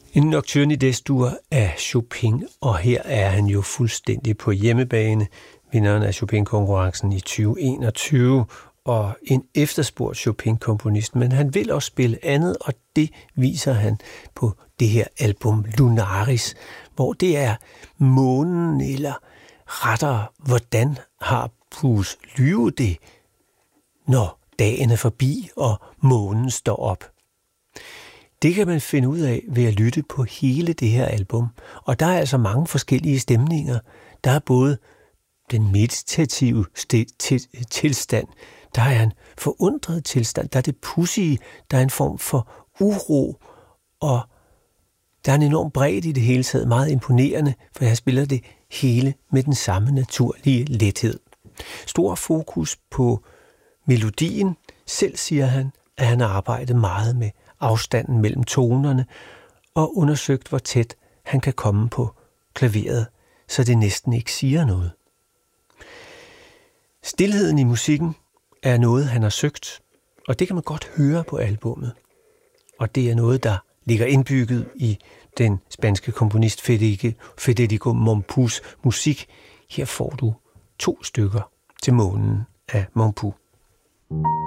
En Nocturne d'Es-dur af Chopin, og her er han jo fuldstændig på hjemmebane, vinderen af Chopin-konkurrencen i 2021, og en efterspurgt Chopin-komponist, men han vil også spille andet, og det viser han på det her album Lunaris, hvor det er månen, eller rettere, hvordan har Bruce Lyve det, når dagen er forbi, og månen står op. Det kan man finde ud af ved at lytte på hele det her album, og der er altså mange forskellige stemninger. Der er både den meditative tilstand, der er en forundret tilstand, der er det pudsige, der er en form for uro, og der er en enorm bredde i det hele taget, meget imponerende, for jeg spiller det hele med den samme naturlige lethed. Stor fokus på melodien. Selv siger han, at han har arbejdet meget med afstanden mellem tonerne og undersøgt, hvor tæt han kan komme på klaveret, så det næsten ikke siger noget. Stilheden i musikken er noget, han har søgt, og det kan man godt høre på albummet. Og det er noget, der ligger indbygget i den spanske komponist Federico Mompous musik. Her får du 2 stykker til månen af Mompou.